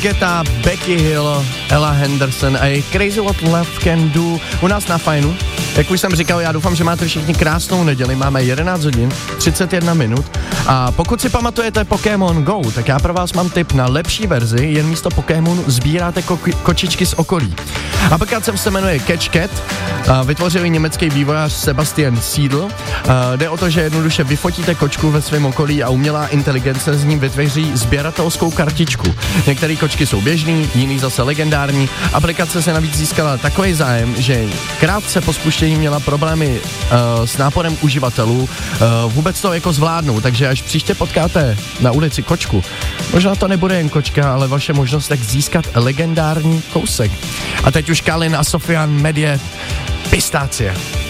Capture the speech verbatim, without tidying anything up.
Guetta, Becky Hill, Ella Henderson a jejich Crazy What Love Can Do u nás na Fajnu. Jak už jsem říkal, já doufám, že máte všichni krásnou neděli, máme jedenáct hodin, třicet jedna minut a pokud si pamatujete Pokémon Go, tak já pro vás mám tip na lepší verzi, jen místo Pokémonu sbíráte ko- kočičky z okolí. Aplikace se jmenuje Catch Cat, vytvořil ji německý vývojář Sebastian Siedl. Jde o to, že jednoduše vyfotíte kočku ve svém okolí a umělá inteligence z ní vytvoří sběratelskou kartičku. Některé kočky jsou běžný, jiný zase legendární. Aplikace se navíc získala takový zájem, že krátce po spuštění měla problémy uh, s náporem uživatelů uh, vůbec to jako zvládnou, takže až příště potkáte na ulici kočku, možná to nebude jen kočka, ale vaše možnost tak získat legendární kousek. A teď už Kalin a Sofian Medje, Pistácie.